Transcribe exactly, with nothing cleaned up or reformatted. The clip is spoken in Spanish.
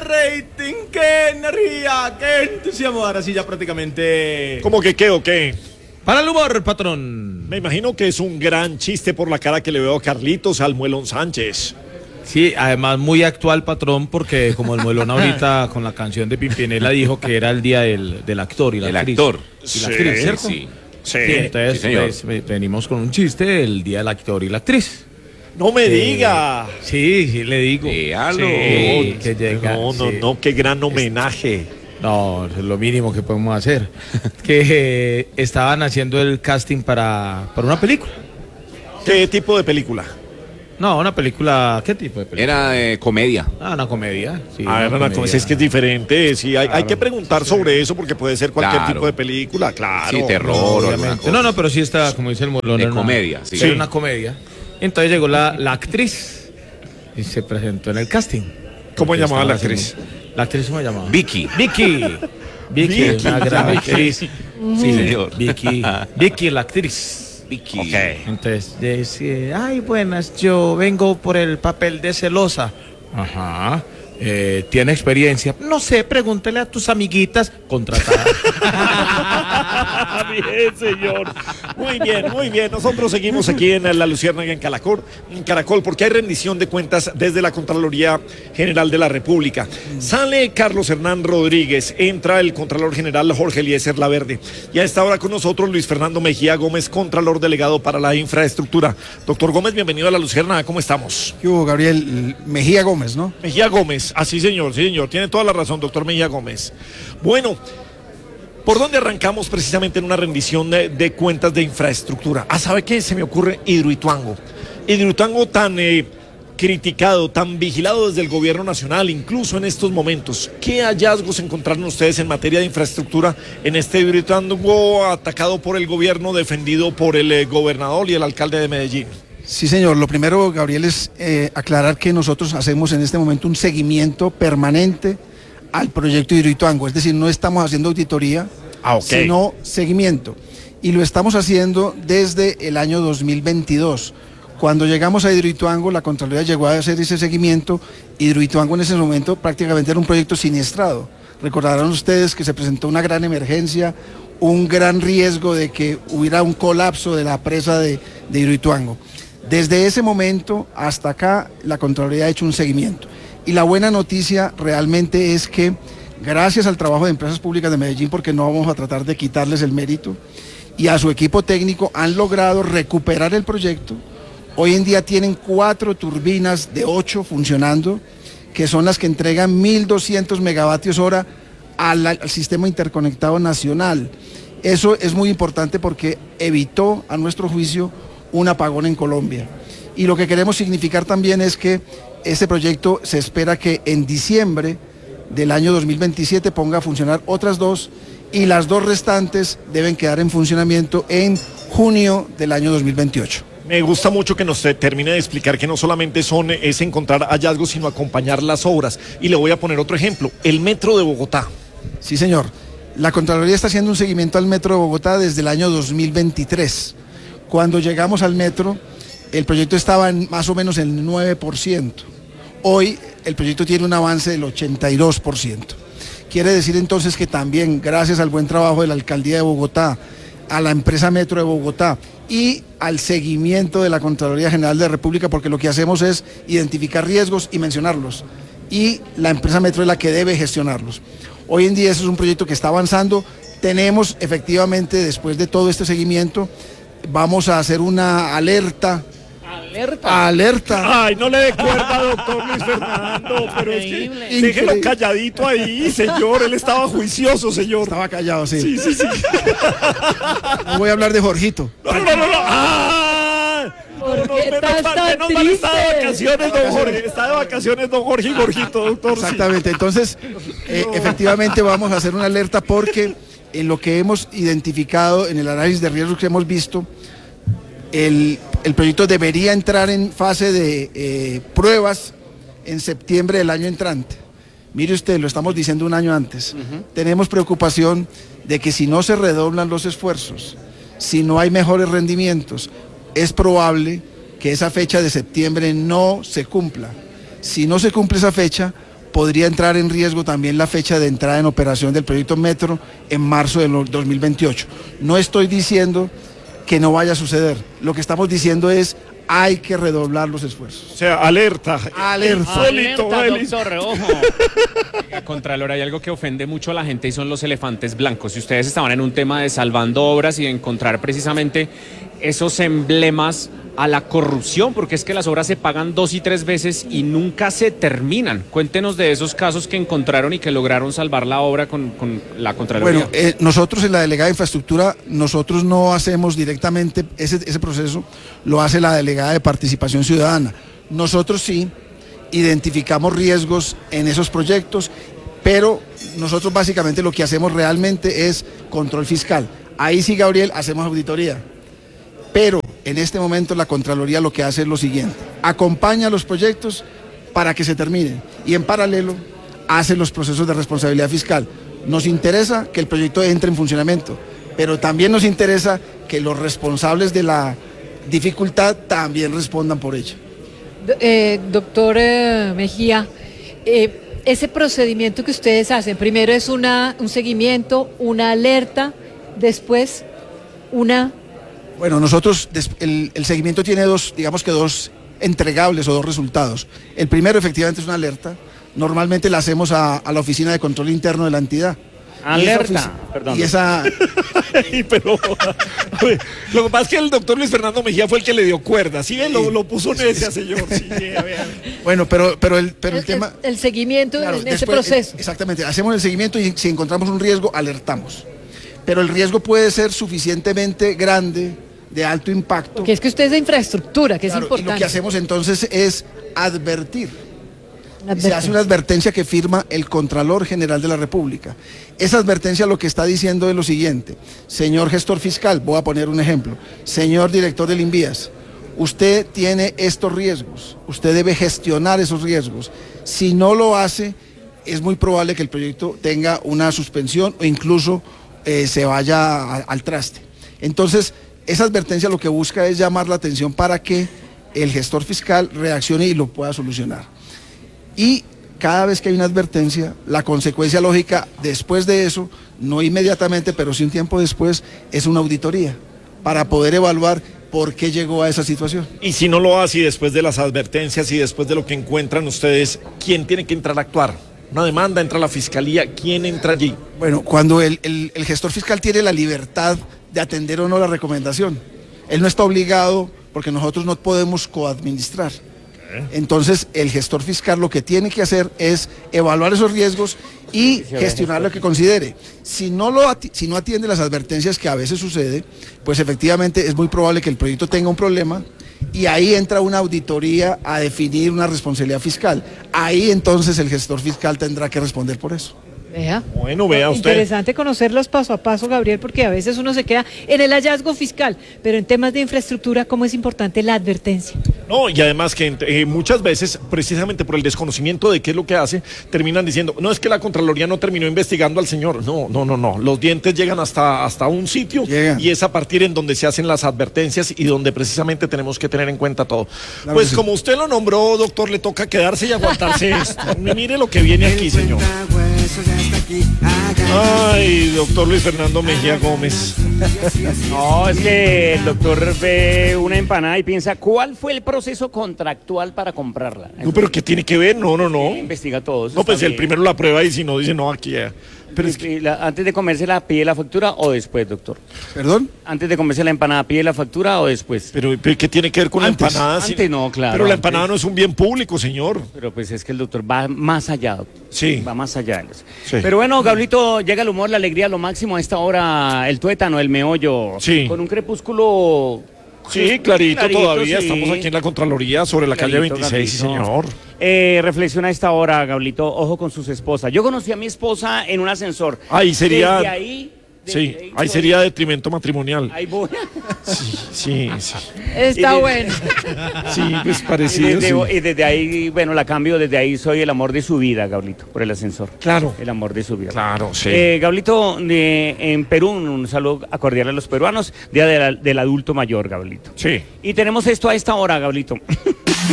rating, qué energía, qué entusiasmo. Ahora sí ya prácticamente... ¿Cómo que qué o qué? Para el humor, patrón. Me imagino que es un gran chiste por la cara que le veo a Carlitos, al Muelón Sánchez. Sí, además muy actual, patrón, porque como el Muelón ahorita con la canción de Pimpinela dijo que era el día del, del actor y la el actriz. actor. Y la Sí, actriz, ¿cierto? Sí. Sí. Sí, entonces Sí, pues, venimos con un chiste, el día del actor y la actriz. No me Eh, diga. Sí, sí, le digo. Dígalo. Sí, que llega, No, no, sí. no, qué gran homenaje. No, es lo mínimo que podemos hacer. Que eh, estaban haciendo el casting para, para una película. ¿Qué tipo de película? No, una película. ¿Qué tipo de película? Era de comedia. Ah, una comedia. Sí, A ver, una Ana, comedia. es que es diferente. Sí, hay, Claro. hay que preguntar sobre eso porque puede ser cualquier Claro. tipo de película, claro. Sí, terror o alguna Obviamente. cosa. No, no, pero sí está, como dice el Molón. De era una- comedia, sí. Era Sí. una comedia. Entonces llegó la, la actriz y se presentó en el casting. ¿Cómo Porque llamaba la estaba actriz? haciendo- La actriz, ¿cómo se llamaba? Vicky. Vicky. Vicky, Vicky, una gran ya, actriz. Sí, Sí, señor. Vicky. Vicky, la actriz. Vicky. Ok. Entonces decía, ay, buenas, yo vengo por el papel de celosa. Ajá. Eh, ¿Tiene experiencia? No sé, pregúntele a tus amiguitas contratadas. Bien, señor. Muy bien, muy bien. Nosotros seguimos aquí en La Luciérnaga en Caracol, en Caracol, porque hay rendición de cuentas desde la Contraloría General de la República. Sale Carlos Hernán Rodríguez, entra el Contralor General Jorge Eliezer Laverde. Y a esta hora con nosotros Luis Fernando Mejía Gómez, Contralor Delegado para la Infraestructura. Doctor Gómez, bienvenido a La Luciérnaga. ¿Cómo estamos? ¿Qué hubo, Gabriel? Mejía Gómez, ¿no? Mejía Gómez, así señor, sí señor, tiene toda la razón, doctor Mejía Gómez. Bueno, ¿por dónde arrancamos precisamente en una rendición de, de cuentas de infraestructura? Ah, ¿sabe qué? Se me ocurre Hidroituango. Hidroituango tan eh, criticado, tan vigilado desde el gobierno nacional, incluso en estos momentos. ¿Qué hallazgos encontraron ustedes en materia de infraestructura en este Hidroituango atacado por el gobierno, defendido por el eh, gobernador y el alcalde de Medellín? Sí, señor. Lo primero, Gabriel, es eh, aclarar que nosotros hacemos en este momento un seguimiento permanente al proyecto Hidroituango. Es decir, no estamos haciendo auditoría, Ah, ok. sino seguimiento. Y lo estamos haciendo desde el año dos mil veintidós. Cuando llegamos a Hidroituango, la Contraloría llegó a hacer ese seguimiento. Hidroituango en ese momento prácticamente era un proyecto siniestrado. Recordarán ustedes que se presentó una gran emergencia, un gran riesgo de que hubiera un colapso de la presa de, de Hidroituango. Desde ese momento hasta acá, la Contraloría ha hecho un seguimiento. Y la buena noticia realmente es que, gracias al trabajo de Empresas Públicas de Medellín, porque no vamos a tratar de quitarles el mérito, y a su equipo técnico, han logrado recuperar el proyecto. Hoy en día tienen cuatro turbinas de ocho funcionando, que son las que entregan mil doscientos megavatios hora al, al sistema interconectado nacional. Eso es muy importante porque evitó, a nuestro juicio, un apagón en Colombia. Y lo que queremos significar también es que este proyecto se espera que en diciembre del año dos mil veintisiete ponga a funcionar otras dos y las dos restantes deben quedar en funcionamiento en junio del año dos mil veintiocho. Me gusta mucho que nos termine de explicar que no solamente son, es encontrar hallazgos, sino acompañar las obras. Y le voy a poner otro ejemplo, el Metro de Bogotá. Sí, señor. La Contraloría está haciendo un seguimiento al Metro de Bogotá desde el año dos mil veintitrés. Cuando llegamos al metro, el proyecto estaba en más o menos el nueve por ciento. Hoy el proyecto tiene un avance del ochenta y dos por ciento. Quiere decir entonces que también, gracias al buen trabajo de la Alcaldía de Bogotá, a la empresa Metro de Bogotá y al seguimiento de la Contraloría General de la República, porque lo que hacemos es identificar riesgos y mencionarlos. Y la empresa Metro es la que debe gestionarlos. Hoy en día eso es un proyecto que está avanzando. Tenemos efectivamente, después de todo este seguimiento, vamos a hacer una alerta. Alerta. Alerta. Ay, no le dé cuerda, doctor Luis Fernando, pero es que Increíble. déjelo calladito ahí, señor. Él estaba juicioso, señor. Estaba callado, sí. Sí, sí, sí. No voy a hablar de Jorgito. No, no, no, no. ¡Ah! ¿Por No, no, qué menos estás mal, tan menos mal está de triste? vacaciones, don Jorge. Está de vacaciones, don Jorge y Jorgito, doctor. sí. Exactamente. Entonces, eh, efectivamente vamos a hacer una alerta porque en lo que hemos identificado, en el análisis de riesgos que hemos visto, el, el proyecto debería entrar en fase de eh, pruebas en septiembre del año entrante. Mire usted, lo estamos diciendo un año antes. Uh-huh. Tenemos preocupación de que si no se redoblan los esfuerzos, si no hay mejores rendimientos, es probable que esa fecha de septiembre no se cumpla. Si no se cumple esa fecha, podría entrar en riesgo también la fecha de entrada en operación del proyecto Metro en marzo del dos mil veintiocho. No estoy diciendo que no vaya a suceder, lo que estamos diciendo es hay que redoblar los esfuerzos. O sea, alerta. Alerta. Insólito, Vélez. Doctor, ojo. Oiga, Contralor, hay algo que ofende mucho a la gente y son los elefantes blancos. Si ustedes estaban en un tema de salvando obras y de encontrar precisamente esos emblemas a la corrupción, porque es que las obras se pagan dos y tres veces y nunca se terminan. Cuéntenos de esos casos que encontraron y que lograron salvar la obra con, con la Contraloría. Bueno, eh, nosotros en la Delegada de Infraestructura, nosotros no hacemos directamente ese, ese proceso, lo hace la Delegada de Participación Ciudadana. Nosotros sí identificamos riesgos en esos proyectos, pero nosotros básicamente lo que hacemos realmente es control fiscal. Ahí sí, Gabriel, hacemos auditoría. Pero en este momento la Contraloría lo que hace es lo siguiente, acompaña los proyectos para que se terminen y en paralelo hace los procesos de responsabilidad fiscal. Nos interesa que el proyecto entre en funcionamiento, pero también nos interesa que los responsables de la dificultad también respondan por ello. Eh, doctor eh, Mejía, eh, ese procedimiento que ustedes hacen, primero es una, un seguimiento, una alerta, después una... Bueno, nosotros, el, el seguimiento tiene dos, digamos que dos entregables o dos resultados. El primero efectivamente es una alerta, normalmente la hacemos a, a la Oficina de Control Interno de la entidad. Alerta, perdón. Y esa... Pero, a ver, lo que pasa es que el doctor Luis Fernando Mejía fue el que le dio cuerda, ¿sí ven? Lo, lo puso en ese señor, sí, a ver. Bueno, pero, pero, el, pero el, el tema... El, el seguimiento claro, en después, ese proceso. Exactamente, hacemos el seguimiento y si encontramos un riesgo, alertamos. Pero el riesgo puede ser suficientemente grande, de alto impacto. Que es que usted es de infraestructura, que Claro, es importante. y lo que hacemos entonces es advertir. Advertencia. Se hace una advertencia que firma el Contralor General de la República. Esa advertencia lo que está diciendo es lo siguiente: señor gestor fiscal, voy a poner un ejemplo, señor director del INVIAS, usted tiene estos riesgos, usted debe gestionar esos riesgos. Si no lo hace, es muy probable que el proyecto tenga una suspensión o incluso eh, se vaya a, al traste. Entonces, esa advertencia lo que busca es llamar la atención para que el gestor fiscal reaccione y lo pueda solucionar. Y cada vez que hay una advertencia, la consecuencia lógica después de eso, no inmediatamente, pero sí un tiempo después, es una auditoría para poder evaluar por qué llegó a esa situación. Y si no lo hace y después de las advertencias y después de lo que encuentran ustedes, ¿quién tiene que entrar a actuar? Una demanda, entra la fiscalía, ¿quién entra allí? Bueno, cuando el, el, el gestor fiscal tiene la libertad de atender o no la recomendación, él no está obligado porque nosotros no podemos coadministrar. Entonces el gestor fiscal lo que tiene que hacer es evaluar esos riesgos y gestionar lo que considere. Si no, lo ati- si no atiende las advertencias, que a veces sucede, pues efectivamente es muy probable que el proyecto tenga un problema y ahí entra una auditoría a definir una responsabilidad fiscal. Ahí entonces el gestor fiscal tendrá que responder por eso. Vea. Bueno, vea usted. Interesante conocerlos paso a paso, Gabriel, porque a veces uno se queda en el hallazgo fiscal, pero en temas de infraestructura, ¿cómo es importante la advertencia? No, y además que eh, muchas veces, precisamente por el desconocimiento de qué es lo que hace, terminan diciendo, no, es que la Contraloría no terminó investigando al señor. No, no, no, no. Los dientes llegan hasta, hasta un sitio Llegan. y es a partir en donde se hacen las advertencias y donde precisamente tenemos que tener en cuenta todo. Claro Pues que sí. como usted lo nombró, doctor, le toca quedarse y aguantarse esto. Mire lo que viene aquí, señor. Ay, doctor Luis Fernando Mejía Gómez. No, es que el doctor ve una empanada y piensa, ¿cuál fue el proceso contractual para comprarla? No, pero ¿qué tiene que ver? No, no, no. Investiga todo. No, pues el primero la prueba y si no dice no, aquí. eh. Pero es que, ¿Antes de comérsela pide la factura o después, doctor? ¿Perdón? ¿Antes de comerse la empanada pide la factura o después? pero, pero ¿qué tiene que ver con Antes, la empanada? Si- antes no, claro, Pero la antes. empanada no es un bien público, señor. Pero pues es que el doctor va más allá, doctor. Sí. Va más allá. de eso. Sí. Pero bueno, Gablito, llega el humor, la alegría, lo máximo a esta hora, el tuétano, el meollo. Sí. Con un crepúsculo... Sí, clarito, Clarito, todavía. sí. Estamos aquí en la Contraloría sobre la calle Clarito, veintiséis, sí, Gablito. señor. Eh, reflexiona a esta hora, Gablito, ojo con sus esposas. Yo conocí a mi esposa en un ascensor. Ahí sería- Desde ahí... desde Sí, ahí soy- sería detrimento matrimonial. Ahí voy. Sí, sí, sí. Está Y de- bueno. Sí, pues Y parecido. desde, sí. y desde ahí, bueno, la cambio, desde ahí soy el amor de su vida, Gablito, por el ascensor. Claro. El amor de su vida. Claro, sí. Eh, Gablito, eh, en Perú, un saludo cordial a los peruanos, Día de la- del Adulto Mayor, Gablito. Sí. Y tenemos esto a esta hora, Gablito.